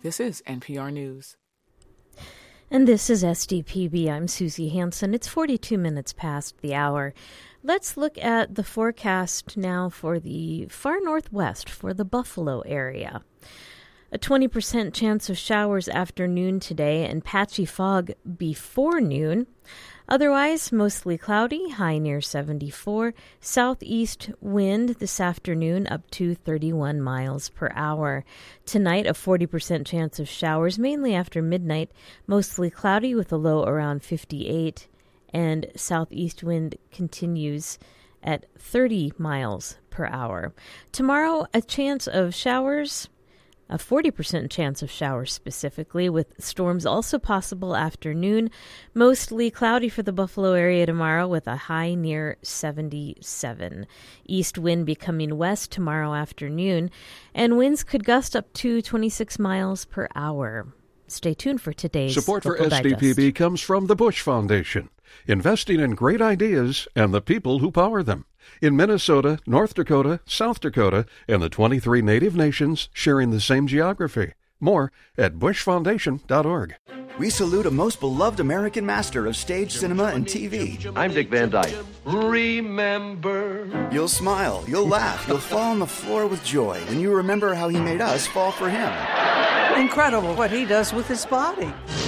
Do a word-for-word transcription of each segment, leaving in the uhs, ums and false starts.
This is N P R News. And this is S D P B. I'm Susie Hansen. It's forty-two minutes past the hour. Let's look at the forecast now for the far northwest, for the Buffalo area. A twenty percent chance of showers after noon today and patchy fog before noon. Otherwise, mostly cloudy, high near seventy-four. Southeast wind this afternoon up to thirty-one miles per hour. Tonight, a forty percent chance of showers, mainly after midnight. Mostly cloudy with a low around fifty-eight. And southeast wind continues at thirty miles per hour. Tomorrow, a chance of showers. A forty percent chance of showers specifically, with storms also possible afternoon. Mostly cloudy for the Buffalo area tomorrow with a high near seventy-seven. East wind becoming west tomorrow afternoon, and winds could gust up to twenty-six miles per hour. Stay tuned for today's Support for Local S D P B Digest. comes from the Bush Foundation, investing in great ideas and the people who power them. In Minnesota, North Dakota, South Dakota, and the twenty-three native nations sharing the same geography. More at bush foundation dot org. We salute a most beloved American master of stage, cinema, and T V. I'm Dick Van Dyke. Remember. You'll smile, you'll laugh, you'll fall on the floor with joy when you remember how he made us fall for him. Incredible what he does with his body.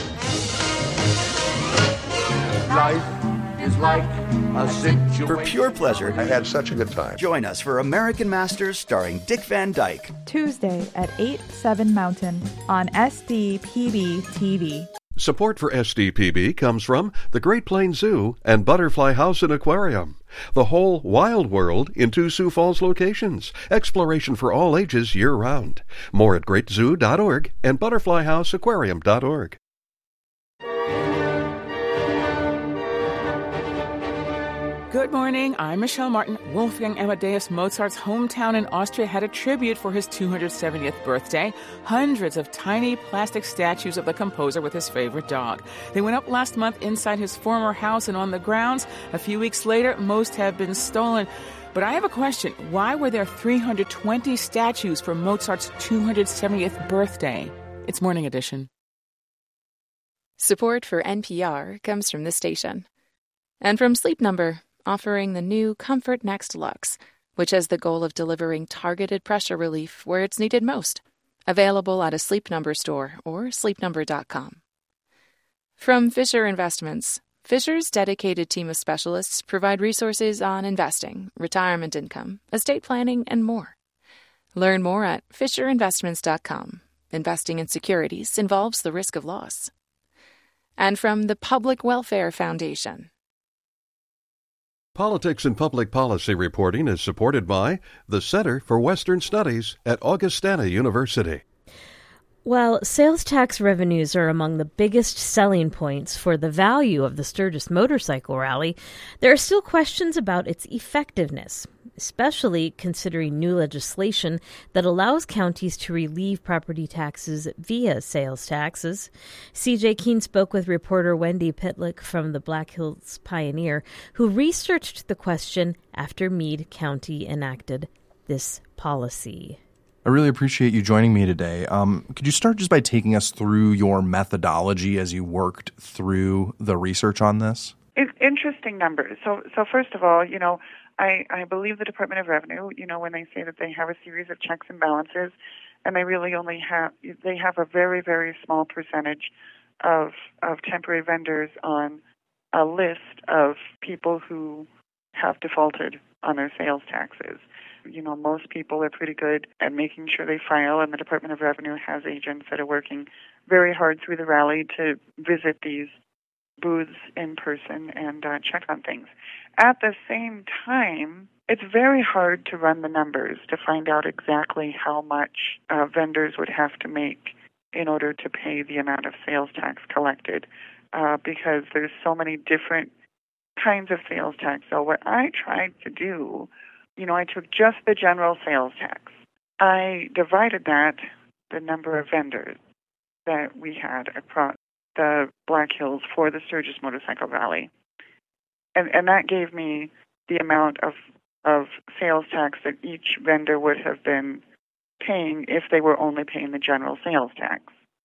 Life is like a situation. For pure pleasure, I had such a good time. Join us for American Masters starring Dick Van Dyke. Tuesday at eight, seven Mountain on S D P B T V. Support for S D P B comes from the Great Plains Zoo and Butterfly House and Aquarium. The whole wild world in two Sioux Falls locations. Exploration for all ages year-round. More at great zoo dot org and butterfly house aquarium dot org. Good morning, I'm Michelle Martin. Wolfgang Amadeus Mozart's hometown in Austria had a tribute for his two hundred seventieth birthday. Hundreds of tiny plastic statues of the composer with his favorite dog. They went up last month inside his former house and on the grounds. A few weeks later, most have been stolen. But I have a question. Why were there three hundred twenty statues for Mozart's two hundred seventieth birthday? It's Morning Edition. Support for N P R comes from this station. And from Sleep Number, offering the new Comfort Next Luxe, which has the goal of delivering targeted pressure relief where it's needed most. Available at a Sleep Number store or sleep number dot com. From Fisher Investments, Fisher's dedicated team of specialists provide resources on investing, retirement income, estate planning, and more. Learn more at fisher investments dot com. Investing in securities involves the risk of loss. And from the Public Welfare Foundation. Politics and Public Policy reporting is supported by the Center for Western Studies at Augustana University. While sales tax revenues are among the biggest selling points for the value of the Sturgis Motorcycle Rally, there are still questions about its effectiveness, especially considering new legislation that allows counties to relieve property taxes via sales taxes. C J Keene spoke with reporter Wendy Pitlick from the Black Hills Pioneer, who researched the question after Meade County enacted this policy. I really appreciate you joining me today. Um, could you start just by taking us through your methodology as you worked through the research on this? It's interesting numbers. So, so first of all, you know, I, I believe the Department of Revenue, you know, when they say that they have a series of checks and balances, and they really only have, they have a very, very small percentage of of temporary vendors on a list of people who have defaulted on their sales taxes. You know, most people are pretty good at making sure they file, and the Department of Revenue has agents that are working very hard through the rally to visit these booths in person and uh, check on things. At the same time, it's very hard to run the numbers to find out exactly how much uh, vendors would have to make in order to pay the amount of sales tax collected, uh, because there's so many different kinds of sales tax. So what I tried to do, you know, I took just the general sales tax. I divided that, the number of vendors that we had across the Black Hills for the Sturgis Motorcycle Rally. And and that gave me the amount of, of sales tax that each vendor would have been paying if they were only paying the general sales tax.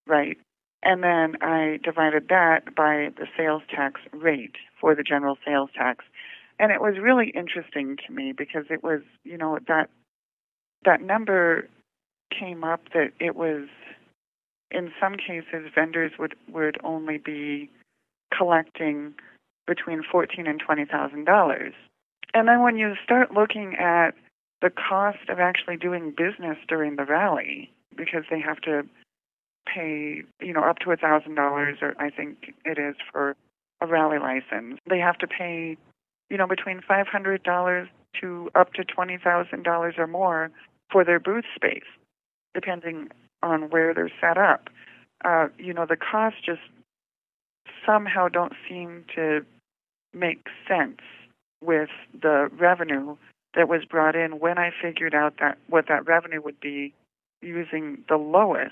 right? And then I divided that by the sales tax rate for the general sales tax. And it was really interesting to me because it was, you know, that that number came up that it was, in some cases, vendors would, would only be collecting between fourteen thousand dollars and twenty thousand dollars. And then when you start looking at the cost of actually doing business during the rally, because they have to pay, you know, up to one thousand dollars, or I think it is for a rally license. They have to pay, you know, between five hundred dollars to up to twenty thousand dollars or more for their booth space, depending on where they're set up. Uh, you know, the costs just somehow don't seem to make sense with the revenue that was brought in when I figured out that what that revenue would be using the lowest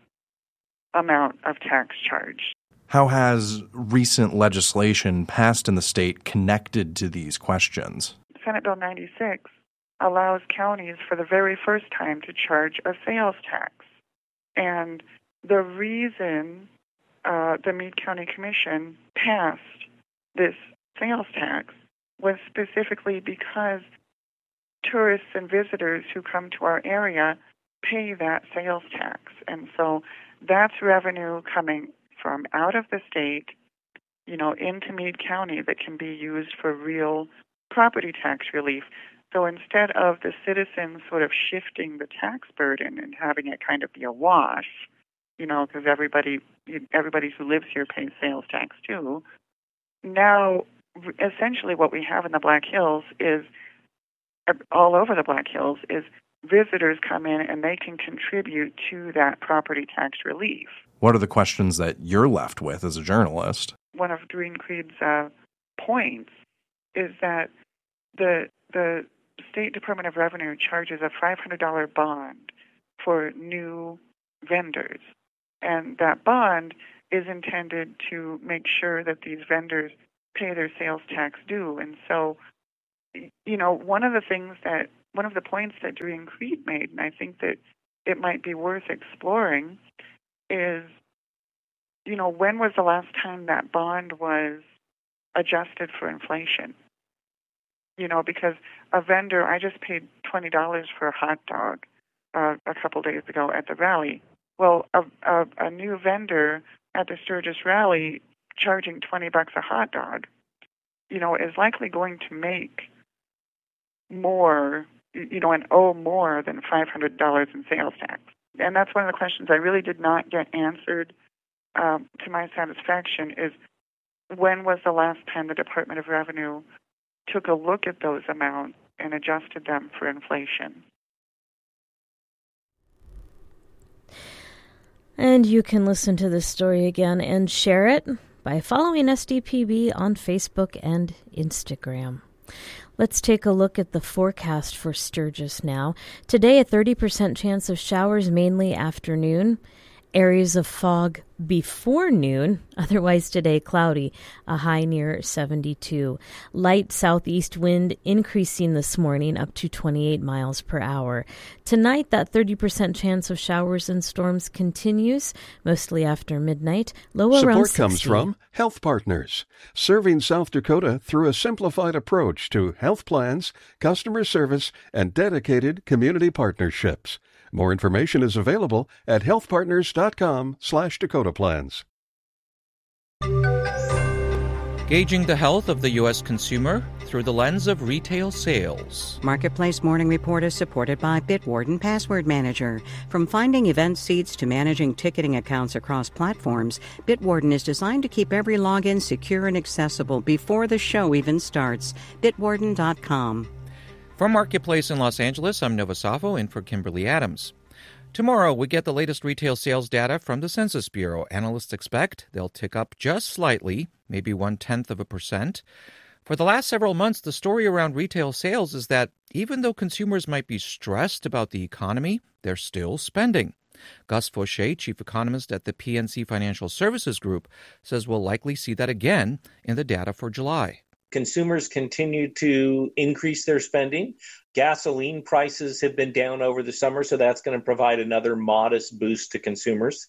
amount of tax charge. How has recent legislation passed in the state connected to these questions? Senate Bill ninety-six allows counties for the very first time to charge a sales tax. And the reason uh, the Meade County Commission passed this sales tax was specifically because tourists and visitors who come to our area pay that sales tax. And so that's revenue coming from out of the state, you know, into Meade County that can be used for real property tax relief. So instead of the citizens sort of shifting the tax burden and having it kind of be a wash, you know, because everybody, everybody who lives here pays sales tax too, now essentially what we have in the Black Hills is, all over the Black Hills, is visitors come in and they can contribute to that property tax relief. What are the questions that you're left with as a journalist? One of Green Creed's uh, points is that the the State Department of Revenue charges a five hundred dollars bond for new vendors. And that bond is intended to make sure that these vendors pay their sales tax due. And so, you know, one of the things that, one of the points that Green Creed made, and I think that it might be worth exploring, is, you know, when was the last time that bond was adjusted for inflation? You know, because a vendor, I just paid twenty dollars for a hot dog uh, a couple days ago at the rally. Well, a, a, a new vendor at the Sturgis rally charging twenty bucks a hot dog, you know, is likely going to make more, you know, and owe more than five hundred dollars in sales tax. And that's one of the questions I really did not get answered um, to my satisfaction is, when was the last time the Department of Revenue took a look at those amounts and adjusted them for inflation? And you can listen to this story again and share it by following S D P B on Facebook and Instagram. Let's take a look at the forecast for Sturgis now. Today, a thirty percent chance of showers, mainly afternoon. Areas of fog before noon. Otherwise today, cloudy, a high near seventy-two. Light southeast wind increasing this morning up to twenty-eight miles per hour. Tonight, that thirty percent chance of showers and storms continues, mostly after midnight. Low around sixty. Support comes from Health Partners, serving South Dakota through a simplified approach to health plans, customer service, and dedicated community partnerships. More information is available at healthpartners.com slash Dakota Plans. Gauging the health of the U S consumer through the lens of retail sales. Marketplace Morning Report is supported by Bitwarden Password Manager. From finding event seats to managing ticketing accounts across platforms, Bitwarden is designed to keep every login secure and accessible before the show even starts. bitwarden dot com. From Marketplace in Los Angeles, I'm Nova Safo in for Kimberly Adams. Tomorrow, we get the latest retail sales data from the Census Bureau. Analysts expect they'll tick up just slightly, maybe one-tenth of a percent. For the last several months, the story around retail sales is that even though consumers might be stressed about the economy, they're still spending. Gus Fauché, chief economist at the P N C Financial Services Group, says we'll likely see that again in the data for July. Consumers continue to increase their spending. Gasoline prices have been down over the summer, so that's going to provide another modest boost to consumers.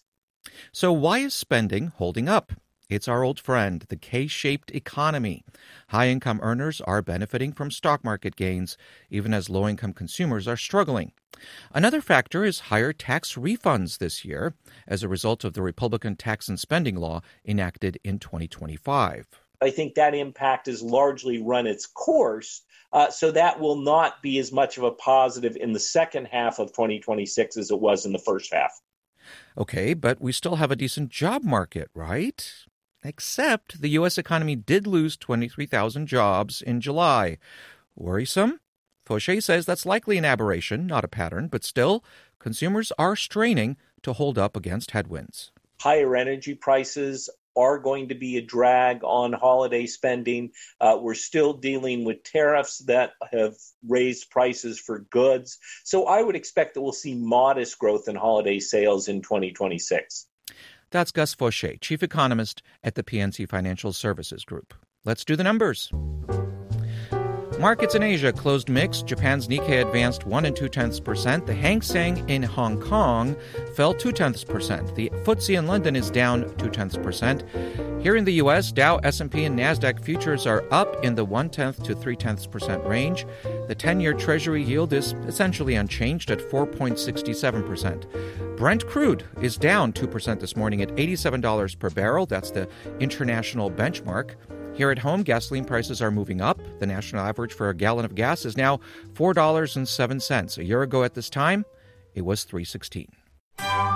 So why is spending holding up? It's our old friend, the K-shaped economy. High-income earners are benefiting from stock market gains, even as low-income consumers are struggling. Another factor is higher tax refunds this year as a result of the Republican tax and spending law enacted in twenty twenty-five. I think that impact has largely run its course, uh, so that will not be as much of a positive in the second half of twenty twenty-six as it was in the first half. Okay, but we still have a decent job market, right? Except the U S economy did lose twenty-three thousand jobs in July. Worrisome? Fauché says that's likely an aberration, not a pattern, but still, consumers are straining to hold up against headwinds. Higher energy prices are going to be a drag on holiday spending. Uh, we're still dealing with tariffs that have raised prices for goods. So I would expect that we'll see modest growth in holiday sales in twenty twenty-six. That's Gus Fauché, chief economist at the P N C Financial Services Group. Let's do the numbers. Markets in Asia closed mixed. Japan's Nikkei advanced one and two tenths percent. The Hang Seng in Hong Kong fell two tenths percent. The F T S E in London is down two tenths percent. Here in the U S, Dow, S and P, and Nasdaq futures are up in the one tenth to three tenths percent range. The ten-year Treasury yield is essentially unchanged at four point six seven percent. Brent crude is down two percent this morning at eighty-seven dollars per barrel. That's the international benchmark. Here at home, gasoline prices are moving up. The national average for a gallon of gas is now four dollars and seven cents. A year ago at this time, it was three dollars and sixteen cents.